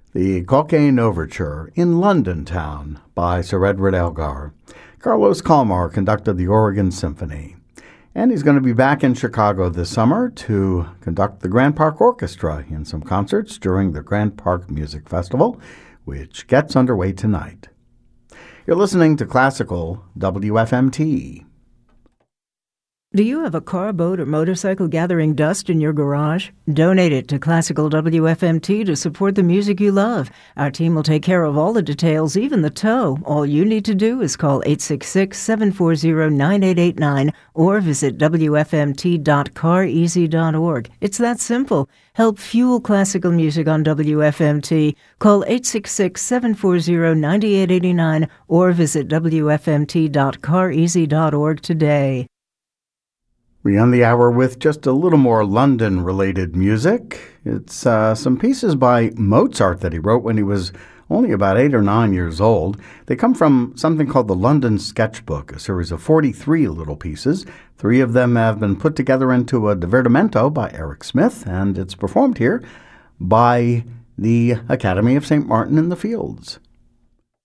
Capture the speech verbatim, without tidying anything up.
The Cockaigne Overture in London Town by Sir Edward Elgar. Carlos Kalmar conducted the Oregon Symphony. And he's going to be back in Chicago this summer to conduct the Grand Park Orchestra in some concerts during the Grand Park Music Festival, which gets underway tonight. You're listening to Classical W F M T. Do you have a car, boat, or motorcycle gathering dust in your garage? Donate it to Classical W F M T to support the music you love. Our team will take care of all the details, even the tow. All you need to do is call eight six six, seven four zero, nine eight eight nine or visit w f m t dot car easy dot org. It's that simple. Help fuel classical music on W F M T. Call eight six six, seven four zero, nine eight eight nine or visit w f m t dot car easy dot org today. We end the hour with just a little more London-related music. It's uh, some pieces by Mozart that he wrote when he was only about eight or nine years old. They come from something called the London Sketchbook, a series of forty-three little pieces. Three of them have been put together into a divertimento by Eric Smith, and it's performed here by the Academy of Saint Martin in the Fields.